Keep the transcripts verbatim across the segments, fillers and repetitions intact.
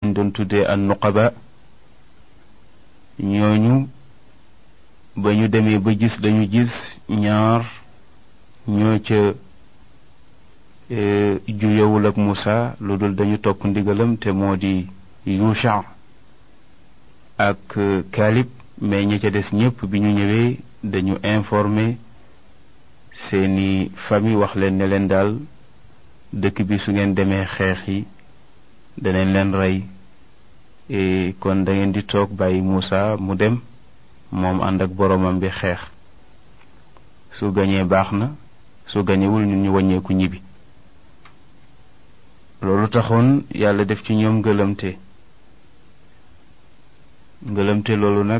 doon tuddee an nuqaba ñooñu ba ñu demee ba gis dañu gis ñaar ñoo ca juyewul ak Muusa lu dul dañu topp ndigalam te moo di Yusha ak Kaalib mais ñi ca des ñépp bi ñu ñëwee dañu informé seeni famille wax leen ne leen daal dëkk bi su ngeen demee xeex yi danañ leen rey kon da ngeen di toog bàyyi Muusa mu dem moom ànd ak boroomam bi xeex su gañee baax na su gañewul ñun ñu wàññeeku ñibbi loolu taxoon yàlla def ci ñoom ngëlëmte ngëlëmte loolu nag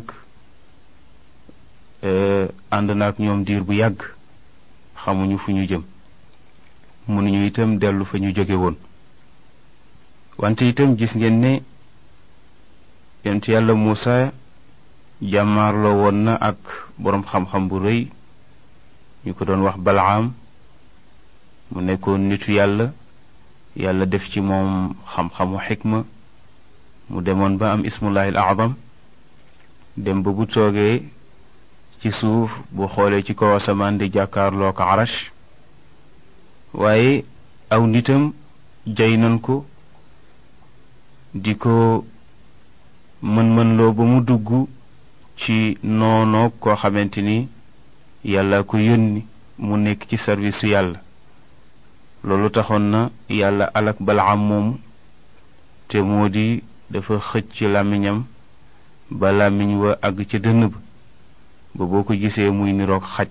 ànd na ak ñoom diir bu yàgg xamuñu fu ñu jëm mënuñu itam dellu fa ñu jóge woon wante itam gis ngeen ne yonent yàlla Muusa jàmmaarloo woon na ak boroom xam-xam bu rëy ñu ko doon wax Balaam mu nekkoon nitu yàlla yàlla def ci moom xam-xamu xikma mu demoon ba am ismullahi al a'zam dem ba bu toogee ci suuf bu xoolee ci kaw asamaan di jàkkaarloo ko arash waaye aw nitam jay nan ko di ko mën-mënloo ba mu dugg ci noonoog koo xamante ni yàlla ko yónni mu nekk ci service su yàlla loolu taxoon na yàlla alak Balaam moomu te moo di dafa xëcc ci làmmiñam ba làmmiñ wa àgg ca dënn ba ba boo ko gisee muy niroog xaj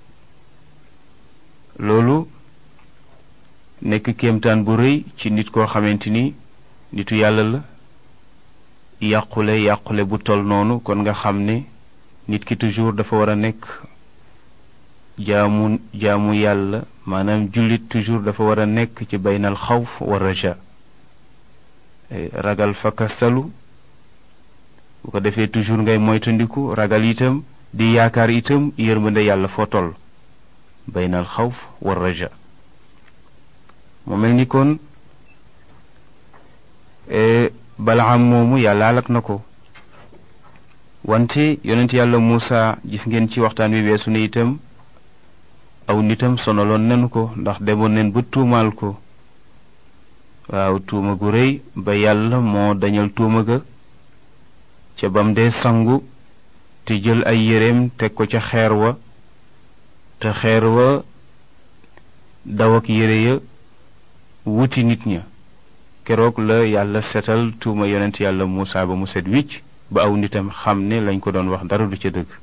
loolu nekk kéemtaan bu rëy ci nit koo xamante ni nitu yàlla la yàqule yàqule bu tol noonu kon nga xam ne nit ki toujours dafa war a nekk jaamu jaamu yàlla maanaam jullit toujours dafa war a nekk ci baynal xawf wa raja ragal fakkastalu bu ko defee toujours ngay moytandiku ragal itam di yaakaar itam yërmande yàlla foo toll baynal xawf wa raja mu mel ni kon Balaam moomu yàlla alak na ko wante yonent yàlla Muusa gis ngeen ci waxtaan wi weesu ne itam aw nitam sonaloon nenu ko ndax demoon neen ba tuumaal ko waaw tuuma gu rëy ba yàlla moo dañal tuuma ga ca bam dee sangu te jël ay yéreem teg ko ca xeer wa te xeer wa daw ak yére ya wuti nit ña keroog la yàlla setal tuuma yonent yàlla Muusa ba mu set wicc ba aw nitam xam ne lañ ko doon wax dara du ca dëgg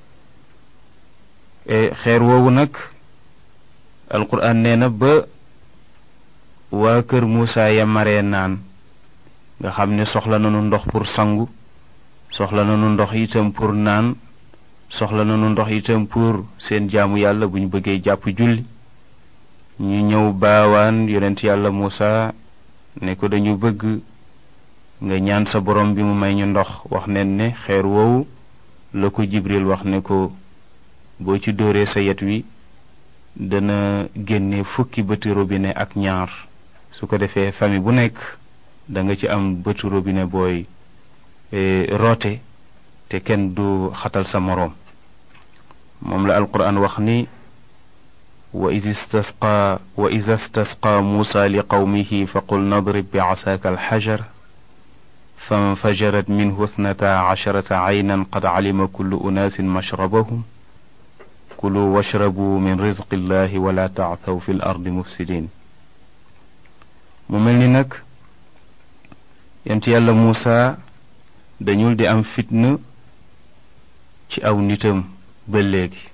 xeer woowu nag alquran nee na ba waa kër Muusa ya maree naan nga xam ne soxla nañu ndox pour sangu soxla nañu ndox itam pour naan soxla nañu ndox itam pour seen jaamu yàlla bu ñu bëggee jàpp julli ñu ñëw baawaan yonent yàlla Muusa ne ko dañu bëgg nga ñaan sa borom bi mu may ñu ndox wax nen ne xeer woowu la ko Jibril wax ne ko boo ci dóoree sa yet wi dana génne fukki bëti robinet ak ñaar su ko defee famille bu nekk da nga ci am bëtu robinet booy roote te kenn du xatal sa moroom moom la alquran wax ni wa iz istasqa wa iz istasqa Muusa li qawmihi fa qul nadrib bi asaaka alxajar fanfajarat minhu ithnata asharata aynan qad calima kullu unaasin mashrabahum kulu washrabu min rizqi llahi wala taathaw fi l ardi mufsidin mu mel ni nag yonent yàlla Muusa dañul di am fitna ci aw nitam ba léegi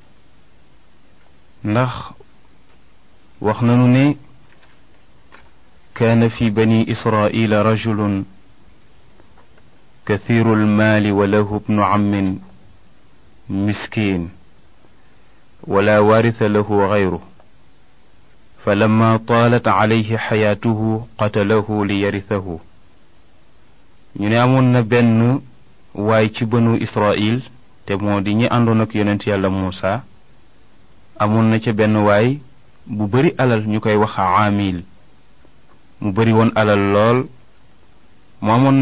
ndax wax nanu ne kaana fi bani israila rajulun kathiru lmaali wa lahu bnu ammin miskin wala waaritha lahu gayru falamma taalat calayhi xayaatuhu qatalahu li yarithahu ñu ne amoon na benn waay ci banu israil te moo di ñi àndoon ak yonent yàlla Muusa amoon na ca benn waay bu bari alal ñu koy wax aamil mu bari woon alal lool mu amoon